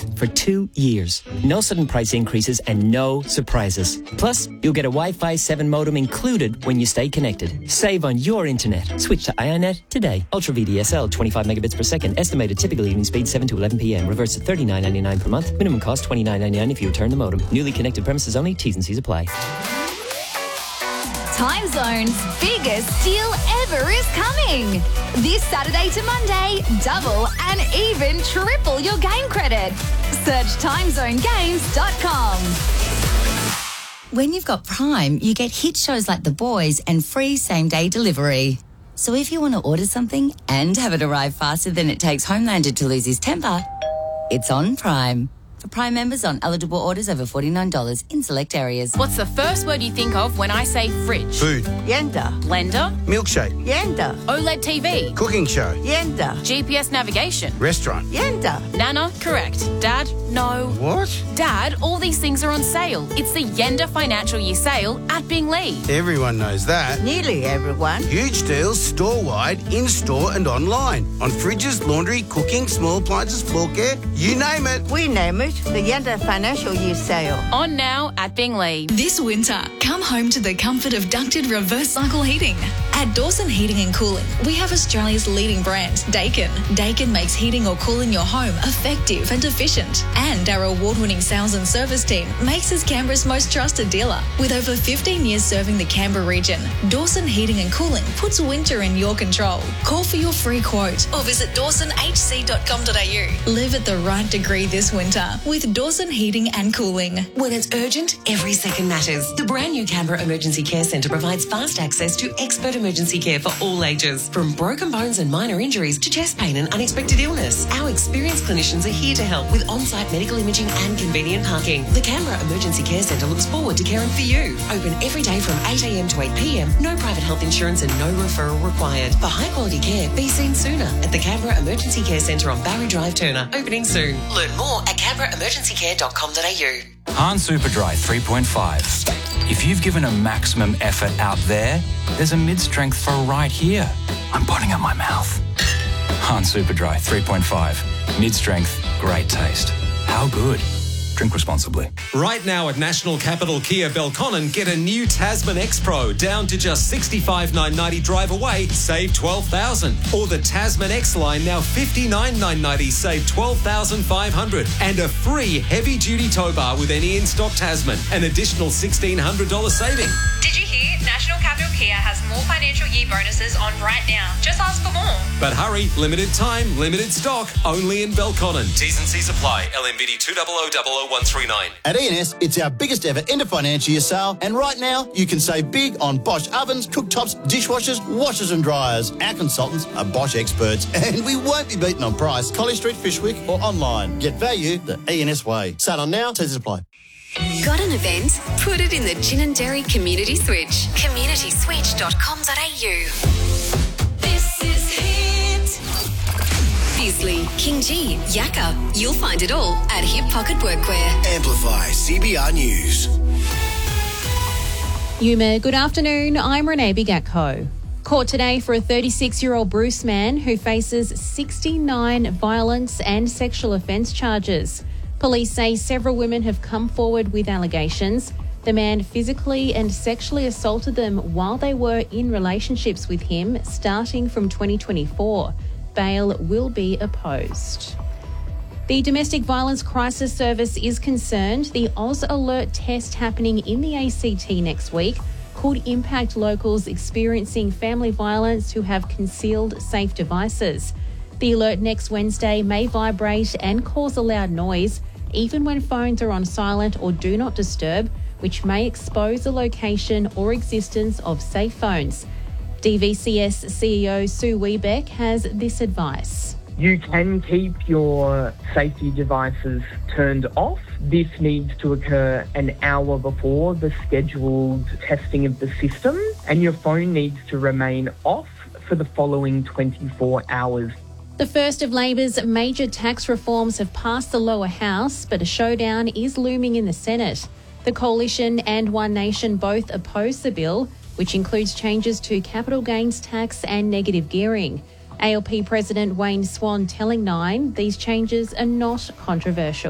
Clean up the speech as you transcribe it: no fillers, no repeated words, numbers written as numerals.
month for 2 years. No sudden price increases and no surprises. Plus, you'll get a Wi-Fi 7 modem included when you stay connected. Save on your internet. Switch to iONET today. Ultra VDSL, 25 megabits per second. Estimated typical evening speed 7 to 11 p.m. Reverse to $39.99 per month. Minimum cost $29.99 if you return the modem. Newly connected premises only. T's and C's apply. Time Zone's biggest deal ever is coming. This Saturday to Monday, double and even triple your game credit. Search timezonegames.com. When you've got Prime, you get hit shows like The Boys and free same-day delivery. So if you want to order something and have it arrive faster than it takes Homelander to lose his temper, it's on Prime. For Prime members on eligible orders over $49 in select areas. What's the first word you think of when I say fridge? Food. Yenda. Blender? Milkshake. Yenda. OLED TV? Cooking show. Yenda. GPS navigation? Restaurant. Yenda. Nana? Correct. Dad? No. What? Dad, all these things are on sale. It's the Yenda Financial Year Sale at Bingley. Everyone knows that. Nearly everyone. Huge deals store-wide, in-store and online. On fridges, laundry, cooking, small appliances, floor care, you name it. We name it the Yenda Financial Year Sale. On now at Bingley. This winter, come home to the comfort of ducted reverse cycle heating. At Dawson Heating and Cooling, we have Australia's leading brand, Daikin. Daikin makes heating or cooling your home effective and efficient. And our award-winning sales and service team makes us Canberra's most trusted dealer. With over 15 years serving the Canberra region, Dawson Heating and Cooling puts winter in your control. Call for your free quote or visit dawsonhc.com.au. Live at the right degree this winter with Dawson Heating and Cooling. When it's urgent, every second matters. The brand new Canberra Emergency Care Centre provides fast access to expert emergency care for all ages. From broken bones and minor injuries to chest pain and unexpected illness, our experienced clinicians are here to help with on-site medical imaging and convenient parking. The Canberra Emergency Care Centre looks forward to caring for you. Open every day from 8 a.m. to 8 p.m. No private health insurance and no referral required. For high quality care, be seen sooner at the Canberra Emergency Care Centre on Barry Drive, Turner. Opening soon. Learn more at canberraemergencycare.com.au. Han Superdry 3.5. If you've given a maximum effort out there's a mid-strength for right here. I'm putting up my mouth. Han Superdry 3.5. Mid-strength, great taste. How good? Drink responsibly. Right now at National Capital Kia Belconnen, get a new Tasman X Pro down to just $65,990 drive away, save $12,000. Or the Tasman X line now $59,990, save $12,500. And a free heavy-duty tow bar with any in-stock Tasman, an additional $1,600 saving. Did you hear? National Capital Kia has more financial year bonuses on right now. Just ask for more. But hurry, limited time, limited stock, only in Belconnen. T's and C's apply. LMBD 2000139. At ENS, it's our biggest ever end of financial year sale, and right now you can save big on Bosch ovens, cooktops, dishwashers, washers and dryers. Our consultants are Bosch experts, and we won't be beaten on price. College Street, Fishwick or online. Get value the ENS way. Sale on now, T's apply. Got an event? Put it in the Ginninderry Community Switch. communityswitch.com.au. This is Hit. Beasley, King G, Yakka. You'll find it all at Hip Pocket Workwear. Amplify CBR News. Yuma, good afternoon. I'm Renee Bigatko. Court today for a 36-year-old Bruce man who faces 69 violence and sexual offence charges. Police say several women have come forward with allegations. The man physically and sexually assaulted them while they were in relationships with him starting from 2024. Bail will be opposed. The Domestic Violence Crisis Service is concerned the Oz Alert test happening in the ACT next week could impact locals experiencing family violence who have concealed safe devices. The alert next Wednesday may vibrate and cause a loud noise, even when phones are on silent or do not disturb, which may expose the location or existence of safe phones. DVCS CEO Sue Wiebeck has this advice. You can keep your safety devices turned off. This needs to occur an hour before the scheduled testing of the system, and your phone needs to remain off for the following 24 hours. The first of Labor's major tax reforms have passed the lower house, but a showdown is looming in the Senate. The Coalition and One Nation both oppose the bill, which includes changes to capital gains tax and negative gearing. ALP President Wayne Swan telling Nine these changes are not controversial.